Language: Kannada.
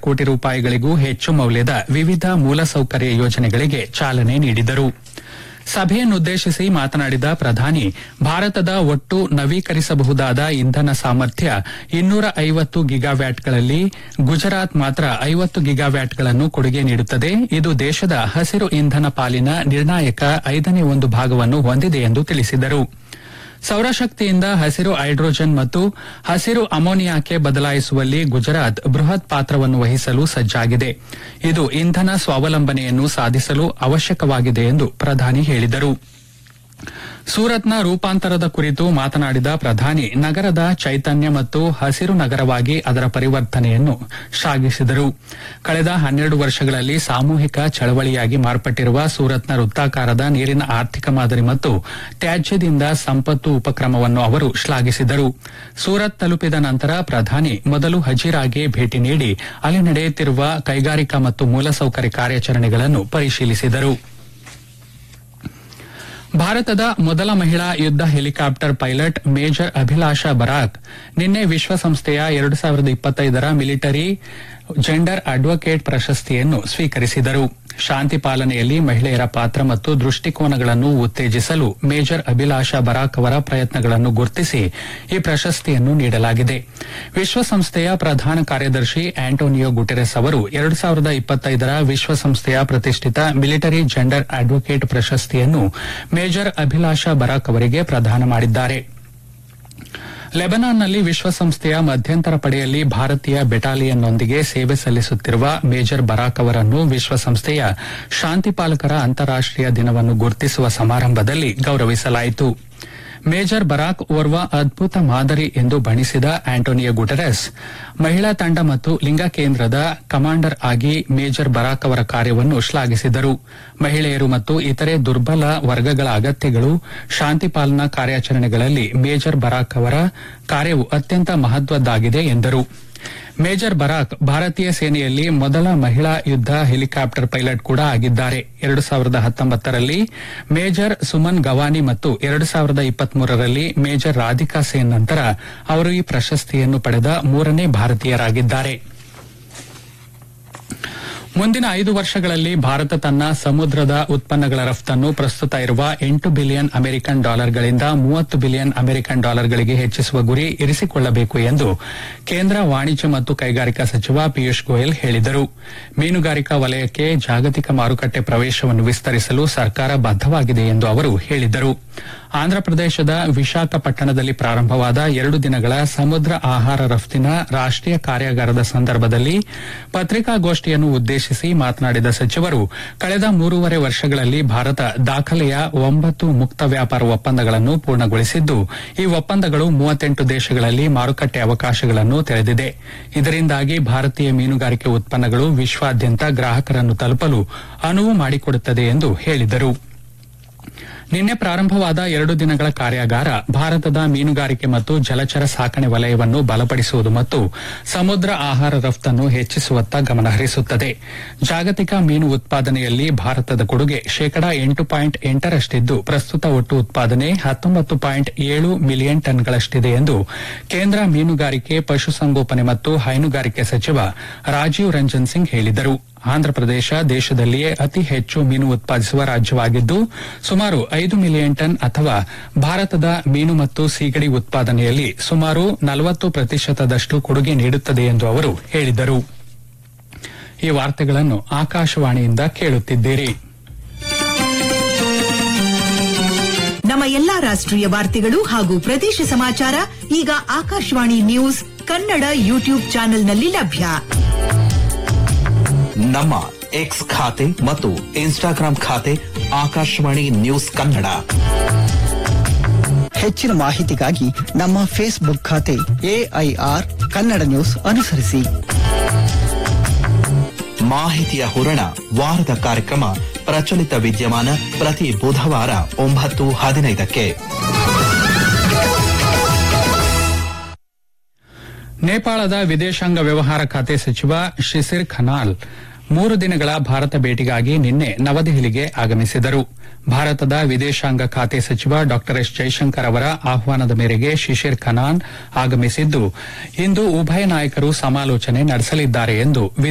ಕೋಟಿ ರೂಪಾಯಿಗಳಿಗೂ ಹೆಚ್ಚು ಮೌಲ್ಯದ ವಿವಿಧ ಮೂಲಸೌಕರ್ಯ ಯೋಜನೆಗಳಿಗೆ ಚಾಲನೆ ನೀಡಿದರು. ಸಭೆಯನ್ನುದ್ದೇಶಿಸಿ ಮಾತನಾಡಿದ ಪ್ರಧಾನಿ, ಭಾರತದ ಒಟ್ಟು ನವೀಕರಿಸಬಹುದಾದ ಇಂಧನ ಸಾಮರ್ಥ್ಯ 250 ಗಿಗಾವ್ಯಾಟ್ಗಳಲ್ಲಿ ಗುಜರಾತ್ ಮಾತ್ರ 50 ಗಿಗಾವ್ಯಾಟ್ಗಳನ್ನು ಕೊಡುಗೆ ನೀಡುತ್ತದೆ. ಇದು ದೇಶದ ಹಸಿರು ಇಂಧನ ಪಾಲಿನ ನಿರ್ಣಾಯಕ 5ನೇ ಒಂದು ಭಾಗವನ್ನು ಹೊಂದಿದೆ ಎಂದು ತಿಳಿಸಿದರು. ಸೌರಶಕ್ತಿಯಿಂದ ಹಸಿರು ಹೈಡ್ರೋಜನ್ ಮತ್ತು ಹಸಿರು ಅಮೋನಿಯಾಕ್ಕೆ ಬದಲಾಯಿಸುವಲ್ಲಿ ಗುಜರಾತ್ ಬೃಹತ್ ಪಾತ್ರವನ್ನು ವಹಿಸಲು ಸಜ್ಜಾಗಿದೆ. ಇದು ಇಂಧನ ಸ್ವಾವಲಂಬನೆಯನ್ನು ಸಾಧಿಸಲು ಅವಶ್ಯಕವಾಗಿದೆ ಎಂದು ಪ್ರಧಾನಿ ಹೇಳಿದರು. ಸೂರತ್ನ ರೂಪಾಂತರದ ಕುರಿತು ಮಾತನಾಡಿದ ಪ್ರಧಾನಿ, ನಗರದ ಚೈತನ್ಯ ಮತ್ತು ಹಸಿರು ನಗರವಾಗಿ ಅದರ ಪರಿವರ್ತನೆಯನ್ನು ಶ್ಲಾಘಿಸಿದರು. ಕಳೆದ 12 ವರ್ಷಗಳಲ್ಲಿ ಸಾಮೂಹಿಕ ಚಳವಳಿಯಾಗಿ ಮಾರ್ಪಟ್ಟಿರುವ ಸೂರತ್ನ ವೃತ್ತಾಕಾರದ ನೀರಿನ ಆರ್ಥಿಕ ಮಾದರಿ ಮತ್ತು ತ್ಯಾಜ್ಯದಿಂದ ಸಂಪತ್ತು ಉಪಕ್ರಮವನ್ನು ಅವರು ಶ್ಲಾಘಿಸಿದರು. ಸೂರತ್ ತಲುಪಿದ ನಂತರ ಪ್ರಧಾನಿ ಮೊದಲು ಹಜೀರಾಗೆ ಭೇಟಿ ನೀಡಿ ಅಲ್ಲಿ ನಡೆಯುತ್ತಿರುವ ಕೈಗಾರಿಕಾ ಮತ್ತು ಮೂಲಸೌಕರ್ಯ ಕಾರ್ಯಾಚರಣೆಗಳನ್ನು ಪರಿಶೀಲಿಸಿದರು. ಭಾರತದ ಮೊದಲ ಮಹಿಳಾ ಯುದ್ದ ಹೆಲಿಕಾಪ್ಟರ್ ಪೈಲಟ್ ಮೇಜರ್ ಅಭಿಲಾಷಾ ಬರಾಕ್ ನಿನ್ನೆ ವಿಶ್ವಸಂಸ್ಥೆಯ 2025ರ ಮಿಲಿಟರಿ ಜೆಂಡರ್ ಅಡ್ವೊಕೇಟ್ ಪ್ರಶಸ್ತಿಯನ್ನು ಸ್ವೀಕರಿಸಿದರು. ಶಾಂತಿ ಪಾಲನೆಯಲ್ಲಿ ಮಹಿಳೆಯರ ಪಾತ್ರ ಮತ್ತು ದೃಷ್ಟಿಕೋನಗಳನ್ನು ಉತ್ತೇಜಿಸಲು ಮೇಜರ್ ಅಭಿಲಾಷಾ ಬರಾಕ್ ಅವರ ಪ್ರಯತ್ನಗಳನ್ನು ಗುರುತಿಸಿ ಈ ಪ್ರಶಸ್ತಿಯನ್ನು ನೀಡಲಾಗಿದೆ. ವಿಶ್ವಸಂಸ್ಥೆಯ ಪ್ರಧಾನ ಕಾರ್ಯದರ್ಶಿ ಆಂಟೋನಿಯೋ ಗುಟೆರೆಸ್ ಅವರು 2025ರ ವಿಶ್ವಸಂಸ್ಥೆಯ ಪ್ರತಿಷ್ಠಿತ ಮಿಲಿಟರಿ ಜೆಂಡರ್ ಅಡ್ವೊಕೇಟ್ ಪ್ರಶಸ್ತಿಯನ್ನು ಮೇಜರ್ ಅಭಿಲಾಷಾ ಬರಾಕ್ ಅವರಿಗೆ ಪ್ರದಾನ ಮಾಡಿದ್ದಾರೆ. ಲೆಬನಾನ್ನಲ್ಲಿ ವಿಶ್ವಸಂಸ್ಥೆಯ ಮಧ್ಯಂತರ ಪಡೆಯಲ್ಲಿ ಭಾರತೀಯ ಬೆಟಾಲಿಯನ್ನೊಂದಿಗೆ ಸೇವೆ ಸಲ್ಲಿಸುತ್ತಿರುವ ಮೇಜರ್ ಬರಾಕ್ ಅವರನ್ನು ವಿಶ್ವಸಂಸ್ಥೆಯ ಶಾಂತಿಪಾಲಕರ ಅಂತಾರಾಷ್ಟೀಯ ದಿನವನ್ನು ಗುರುತಿಸುವ ಸಮಾರಂಭದಲ್ಲಿ ಗೌರವಿಸಲಾಯಿತು. ಮೇಜರ್ ಬರಾಕ್ ಓರ್ವ ಅದ್ಭುತ ಮಾದರಿ ಎಂದು ಬಣ್ಣಿಸಿದ ಆಂಟೋನಿಯೋ ಗುಟೆರೆಸ್, ಮಹಿಳಾ ತಂಡ ಮತ್ತು ಲಿಂಗ ಕೇಂದ್ರದ ಕಮಾಂಡರ್ ಆಗಿ ಮೇಜರ್ ಬರಾಕ್ ಅವರ ಕಾರ್ಯವನ್ನು ಶ್ಲಾಘಿಸಿದರು. ಮಹಿಳೆಯರು ಮತ್ತು ಇತರೆ ದುರ್ಬಲ ವರ್ಗಗಳ ಅಗತ್ಯಗಳು ಶಾಂತಿ ಪಾಲನಾ ಕಾರ್ಯಾಚರಣೆಗಳಲ್ಲಿ ಮೇಜರ್ ಬರಾಕ್ ಅವರ ಕಾರ್ಯವು ಅತ್ಯಂತ ಮಹತ್ವದ್ದಾಗಿದೆ ಎಂದರು. ಮೇಜರ್ ಬರಾಕ್ ಭಾರತೀಯ ಸೇನೆಯಲ್ಲಿ ಮೊದಲ ಮಹಿಳಾ ಯುದ್ದ ಹೆಲಿಕಾಪ್ಟರ್ ಪೈಲಟ್ ಕೂಡ ಆಗಿದ್ದಾರೆ. 2019ರಲ್ಲಿ ಮೇಜರ್ ಸುಮನ್ ಗವಾನಿ ಮತ್ತು 2023ರಲ್ಲಿ ಮೇಜರ್ ರಾಧಿಕಾ ಸೇನ್ ನಂತರ ಅವರು ಈ ಪ್ರಶಸ್ತಿಯನ್ನು ಪಡೆದ 3ನೇ ಭಾರತೀಯರಾಗಿದ್ದಾರೆ. ಮುಂದಿನ 5 ವರ್ಷಗಳಲ್ಲಿ ಭಾರತ ತನ್ನ ಸಮುದ್ರದ ಉತ್ಪನ್ನಗಳ ರಫ್ತನ್ನು ಪ್ರಸ್ತುತ ಇರುವ $8 ಬಿಲಿಯನ್ ಅಮೆರಿಕನ್ ಡಾಲರ್ಗಳಿಂದ $30 ಬಿಲಿಯನ್ ಅಮೆರಿಕನ್ ಡಾಲರ್ಗಳಿಗೆ ಹೆಚ್ಚಿಸುವ ಗುರಿ ಇರಿಸಿಕೊಳ್ಳಬೇಕು ಎಂದು ಕೇಂದ್ರ ವಾಣಿಜ್ಯ ಮತ್ತು ಕೈಗಾರಿಕಾ ಸಚಿವ ಪಿಯೂಷ್ ಗೋಯಲ್ ಹೇಳಿದರು. ಮೀನುಗಾರಿಕಾ ವಲಯಕ್ಕೆ ಜಾಗತಿಕ ಮಾರುಕಟ್ಟೆ ಪ್ರವೇಶವನ್ನು ವಿಸ್ತರಿಸಲು ಸರ್ಕಾರ ಬದ್ದವಾಗಿದೆ ಎಂದು ಅವರು ಹೇಳಿದರು. ಆಂಧ್ರಪ್ರದೇಶದ ವಿಶಾಖಪಟ್ಟಣದಲ್ಲಿ ಪ್ರಾರಂಭವಾದ 2 ದಿನಗಳ ಸಮುದ್ರ ಆಹಾರ ರಫ್ತಿನ ರಾಷ್ಟೀಯ ಕಾರ್ಯಾಗಾರದ ಸಂದರ್ಭದಲ್ಲಿ ಪತ್ರಿಕಾಗೋಷ್ಠಿಯನ್ನು ಉದ್ದೇಶಿಸಿ ಮಾತನಾಡಿದ ಸಚಿವರು, ಕಳೆದ 3.5 ವರ್ಷಗಳಲ್ಲಿ ಭಾರತ ದಾಖಲೆಯ 9 ಮುಕ್ತ ವ್ಯಾಪಾರ ಒಪ್ಪಂದಗಳನ್ನು ಪೂರ್ಣಗೊಳಿಸಿದ್ದು, ಈ ಒಪ್ಪಂದಗಳು 38 ದೇಶಗಳಲ್ಲಿ ಮಾರುಕಟ್ಟೆ ಅವಕಾಶಗಳನ್ನು ತೆರೆದಿದೆ. ಇದರಿಂದಾಗಿ ಭಾರತೀಯ ಮೀನುಗಾರಿಕೆ ಉತ್ಪನ್ನಗಳು ವಿಶ್ವಾದ್ಯಂತ ಗ್ರಾಹಕರನ್ನು ತಲುಪಲು ಅನುವು ಮಾಡಿಕೊಡುತ್ತದೆ ಎಂದು ಹೇಳಿದರು. ನಿನ್ನೆ ಪ್ರಾರಂಭವಾದ 2 ದಿನಗಳ ಕಾರ್ಯಾಗಾರ ಭಾರತದ ಮೀನುಗಾರಿಕೆ ಮತ್ತು ಜಲಚರ ಸಾಕಣೆ ವಲಯವನ್ನು ಬಲಪಡಿಸುವುದು ಮತ್ತು ಸಮುದ್ರ ಆಹಾರ ರಫ್ತನ್ನು ಹೆಚ್ಚಿಸುವತ್ತ ಗಮನಹರಿಸುತ್ತದೆ. ಜಾಗತಿಕ ಮೀನು ಉತ್ಪಾದನೆಯಲ್ಲಿ ಭಾರತದ ಕೊಡುಗೆ 8.8ರಷ್ಟಿದ್ದು, ಪ್ರಸ್ತುತ ಒಟ್ಟು ಉತ್ಪಾದನೆ 19.7 ಮಿಲಿಯನ್ ಟನ್ಗಳಷ್ಟಿದೆ ಎಂದು ಕೇಂದ್ರ ಮೀನುಗಾರಿಕೆ, ಪಶುಸಂಗೋಪನೆ ಮತ್ತು ಹೈನುಗಾರಿಕೆ ಸಚಿವ ರಾಜೀವ್ ರಂಜನ್ ಸಿಂಗ್ ಹೇಳಿದರು. ಆಂಧ್ರಪ್ರದೇಶ ದೇಶದಲ್ಲಿಯೇ ಅತಿ ಹೆಚ್ಚು ಮೀನು ಉತ್ಪಾದಿಸುವ ರಾಜ್ಯವಾಗಿದ್ದು, ಸುಮಾರು 5 ಮಿಲಿಯನ್ ಟನ್ ಅಥವಾ ಭಾರತದ ಮೀನು ಮತ್ತು ಸೀಗಡಿ ಉತ್ಪಾದನೆಯಲ್ಲಿ ಸುಮಾರು 40% ಕೊಡುಗೆ ನೀಡುತ್ತದೆ ಎಂದು ಅವರು ಹೇಳಿದರು. ಈ ವಾರ್ತೆಗಳನ್ನು ಆಕಾಶವಾಣಿಯಿಂದ ಕೇಳುತ್ತಿದ್ದೀರಿ. ನಮ್ಮ ಎಲ್ಲಾ ರಾಷ್ಟ್ರೀಯ ವಾರ್ತೆಗಳು ಹಾಗೂ ಪ್ರದೇಶ ಸಮಾಚಾರ ಈಗ ಆಕಾಶವಾಣಿ ನ್ಯೂಸ್ ಕನ್ನಡ ಯೂಟ್ಯೂಬ್ ಚಾನೆಲ್ನಲ್ಲಿ ಲಭ್ಯ. ನಮ್ಮ ಎಕ್ಸ್ ಖಾತೆ ಮತ್ತು ಇನ್ಸ್ಟಾಗ್ರಾಂ ಖಾತೆ ಆಕಾಶವಾಣಿ ನ್ಯೂಸ್ ಕನ್ನಡ. ಹೆಚ್ಚಿನ ಮಾಹಿತಿಗಾಗಿ ನಮ್ಮ ಫೇಸ್ಬುಕ್ ಖಾತೆ AIR ಕನ್ನಡ ನ್ಯೂಸ್ ಅನುಸರಿಸಿ. ಮಾಹಿತಿಯ ಹೂರಣ ವಾರದ ಕಾರ್ಯಕ್ರಮ ಪ್ರಚಲಿತ ವಿದ್ಯಮಾನ ಪ್ರತಿ ಬುಧವಾರ 9:15ಕ್ಕೆ. ನೇಪಾಳದ ವಿದೇಶಾಂಗ ವ್ಯವಹಾರ ಖಾತೆ ಸಚಿವ ಶಿಶಿರ್ ಖನಾಲ್ 3 ದಿನಗಳ ಭಾರತ ಭೇಟಿಗಾಗಿ ನಿನ್ನೆ ನವದೆಹಲಿಗೆ ಆಗಮಿಸಿದರು. ಭಾರತದ ವಿದೇಶಾಂಗ ಖಾತೆ ಸಚಿವ ಡಾ ಎಸ್ ಜೈಶಂಕರ್ ಅವರ ಆಹ್ವಾನದ ಮೇರೆಗೆ ಶಿಶಿರ್ ಖನಾಲ್ ಆಗಮಿಸಿದ್ದು, ಇಂದು ಉಭಯ ನಾಯಕರು ಸಮಾಲೋಚನೆ ನಡೆಸಲಿದ್ದಾರೆ ಎಂದು